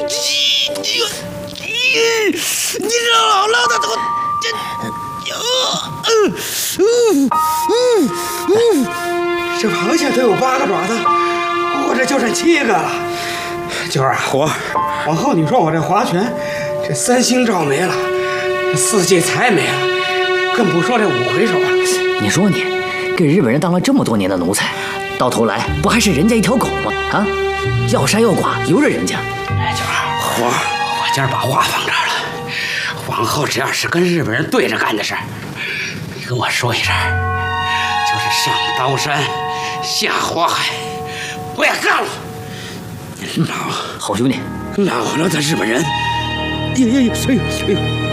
你老老的都这螃蟹都有8个爪子，我这就剩7个了。九儿啊，往后你说我这划拳，这3星照没了，4季财没了，更不说这5回手了。 你说你给日本人当了这么多年的奴才，到头来不还是人家一条狗吗？啊，要杀要剐由着人家。 哎，九儿，我今儿把话放这儿了，往后只要是跟日本人对着干的事儿，你跟我说一声，就是上刀山下火海，我也干了。 好兄弟， 老了的日本人，哎呦！